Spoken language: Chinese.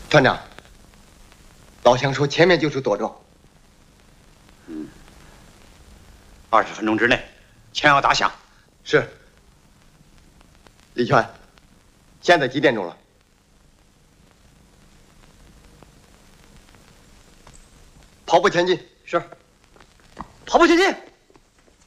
团长，老乡说前面就是垛庄。 20分钟之内，枪要打响。 是。李全，现在几点钟了？跑步前进。 是。跑步前进。